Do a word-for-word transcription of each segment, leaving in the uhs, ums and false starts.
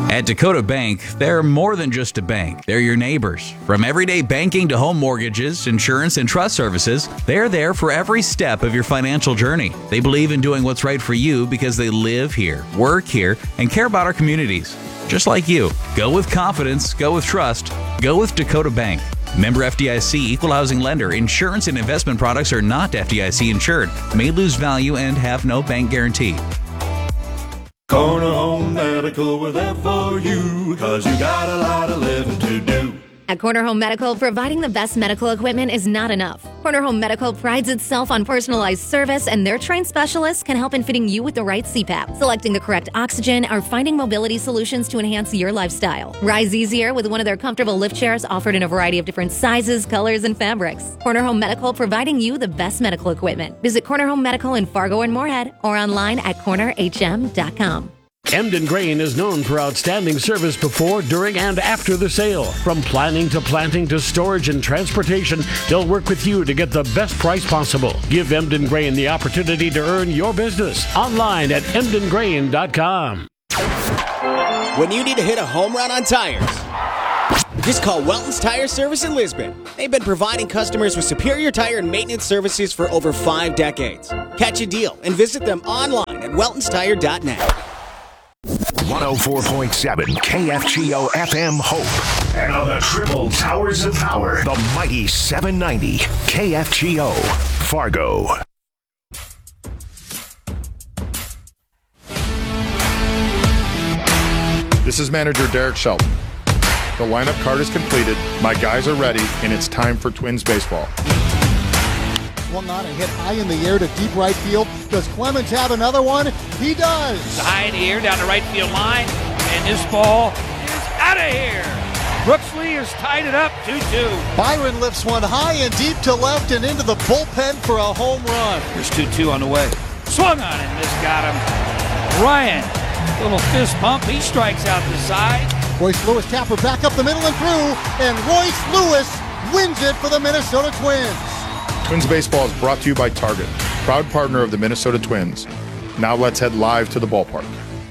At Dakota Bank, they're more than just a bank. They're your neighbors. From everyday banking to home mortgages, insurance, and trust services, they're there for every step of your financial journey. They believe in doing what's right for you because they live here, work here, and care about our communities. Just like you. Go with confidence. Go with trust. Go with Dakota Bank. Member F D I C, equal housing lender. Insurance and investment products are not F D I C insured, may lose value, and have no bank guarantee. Corner Home Medical, we're there for you, cause you got a lot of living to do. At Corner Home Medical, providing the best medical equipment is not enough. Corner Home Medical prides itself on personalized service, and their trained specialists can help in fitting you with the right C PAP, selecting the correct oxygen, or finding mobility solutions to enhance your lifestyle. Rise easier with one of their comfortable lift chairs offered in a variety of different sizes, colors, and fabrics. Corner Home Medical, providing you the best medical equipment. Visit Corner Home Medical in Fargo and Moorhead, or online at corner h m dot com. Emden Grain is known for outstanding service before, during, and after the sale. From planning to planting to storage and transportation, they'll work with you to get the best price possible. Give Emden Grain the opportunity to earn your business. Online at emden grain dot com. When you need to hit a home run on tires, just call Welton's Tire Service in Lisbon. They've been providing customers with superior tire and maintenance services for over five decades. Catch a deal and visit them online at weltons tire dot net. one oh four point seven K F G O F M Hope. And on the triple towers of power, the mighty seven ninety K F G O Fargo. This is manager Derek Shelton. The lineup card is completed, my guys are ready, and it's time for Twins baseball. Swung on and hit high in the air to deep right field. Does Clemens have another one? He does. High in the air down the right field line, and this ball is out of here. Brooksley has tied it up two two. Byron lifts one high and deep to left and into the bullpen for a home run. Here's two two on the way. Swung on and this got him. Ryan, little fist pump. He strikes out the side. Royce Lewis Tapper back up the middle and through, and Royce Lewis wins it for the Minnesota Twins. Twins baseball is brought to you by Target, proud partner of the Minnesota Twins. Now let's head live to the ballpark.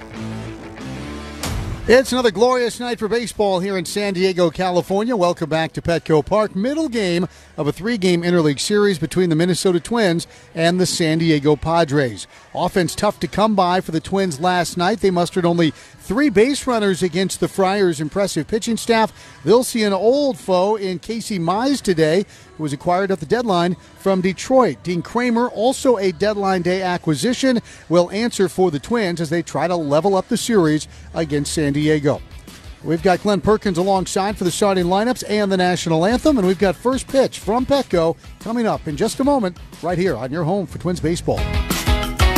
It's another glorious night for baseball here in San Diego, California. Welcome back to Petco Park. Middle game of a three-game interleague series between the Minnesota Twins and the San Diego Padres. Offense tough to come by for the Twins last night. They mustered only three base runners against the Friars' impressive pitching staff. They'll see an old foe in Casey Mize today, who was acquired at the deadline from Detroit. Dean Kramer, also a deadline day acquisition, will answer for the Twins as they try to level up the series against San Diego. We've got Glenn Perkins alongside for the starting lineups and the national anthem, and we've got first pitch from Petco coming up in just a moment right here on your home for Twins baseball.